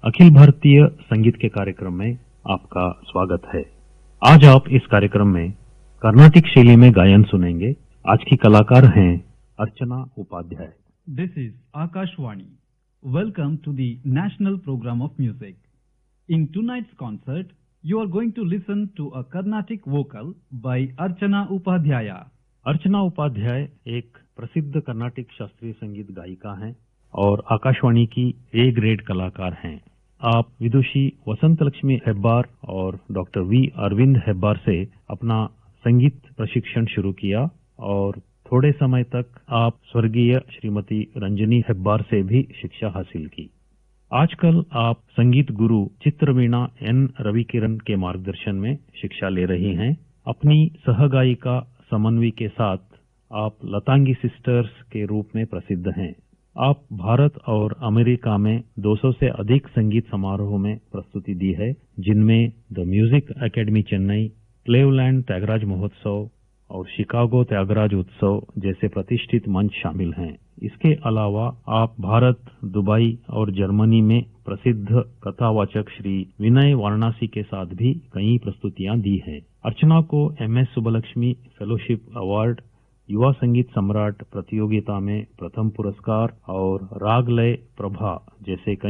अखिल भारतीय संगीत के कार्यक्रम में आपका स्वागत है। आज आप इस कार्यक्रम में कर्नाटिक शैली में गायन सुनेंगे। आज की कलाकार हैं अर्चना Upadhyay. This is Akashwani. Welcome to the National Program of Music. In tonight's concert, you are going to listen to a Carnatic vocal by Archana Upadhyaya. अर्चना उपाध्याय एक प्रसिद्ध कर्नाटिक शास्त्रीय संगीत गायिका हैं और आकाशवाणी की ए ग्रेड कलाकार हैं। आप विदुषी वसंत लक्ष्मी हेब्बार और डॉक्टर वी अरविंद हेब्बार से अपना संगीत प्रशिक्षण शुरू किया और थोड़े समय तक आप स्वर्गीय श्रीमती रंजनी हेब्बार से भी शिक्षा हासिल की। आजकल आप संगीत गुरु चित्रवीणा एन रविकिरण के मार्गदर्शन में शिक्षा ले रही हैं। अपनी सहगायिका समन्वी के साथ आप लतांगी सिस्टर्स के रूप में प्रसिद्ध हैं। आप भारत और अमेरिका में 200 से अधिक संगीत समारोह में प्रस्तुति दी है, जिनमें the music academy Chennai, Cleveland Tyagaraja महोत्सव और शिकागो त्यागराज उत्सव जैसे प्रतिष्ठित मंच शामिल हैं। इसके अलावा आप भारत, दुबई और जर्मनी में प्रसिद्ध कथावाचक श्री विनय वाराणसी के साथ भी कई प्रस्तुतियां दी हैं। अर्चना को MS सुब्बलक्ष्मी फेलोशिप अवार्ड, युवा संगीत सम्राट प्रतियोगिता में प्रथम पुरस्कार और राग लय प्रभा जैसे कई